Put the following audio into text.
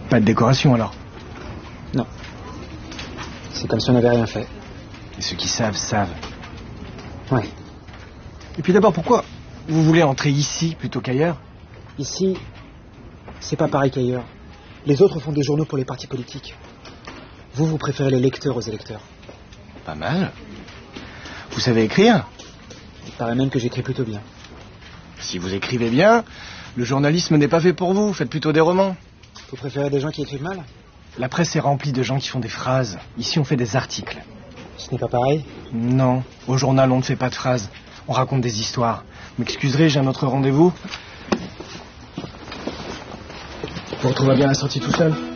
Pas de décoration alors? Non. C'est comme si on n'avait rien fait. Et ceux qui savent, savent. Ouais. Et puis d'abord, pourquoi vous voulez entrer ici plutôt qu'ailleurs? Ici, c'est pas pareil qu'ailleurs. Les autres font des journaux pour les partis politiques. Vous préférez les lecteurs aux électeurs. Pas mal. Vous savez écrire? Il paraît même que j'écris plutôt bien. Si vous écrivez bien, le journalisme n'est pas fait pour vous. Faites plutôt des romans. Vous préférez des gens qui écrivent mal? La presse est remplie de gens qui font des phrases. Ici, on fait des articles. Ce n'est pas pareil? Non. Au journal, on ne fait pas de phrases. On raconte des histoires. Vous m'excuserez, j'ai un autre rendez-vous. Vous retrouvez bien la sortie tout seul?